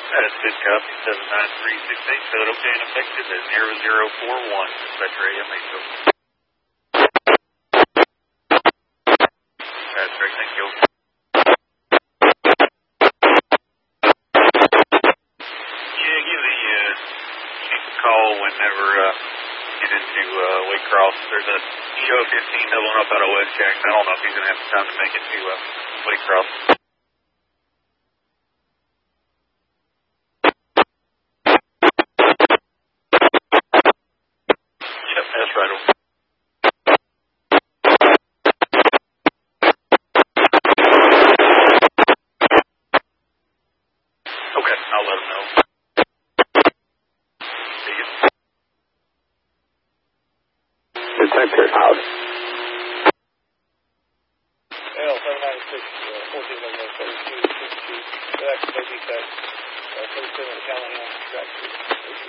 That's good copy, 79368, so okay and effective at 0041, dispatch radio Maso. That's great, thank you. Yeah, give the chief a call whenever get into Waycross. There's a show 15 doubling up out of West Jackson. I don't know if he's going to have time to make it to Waycross. Yep, that's right. Okay, I'll let him know. See you. Detector out. L 796, 14 of those 32, 52. That may be that 37 Callahan track.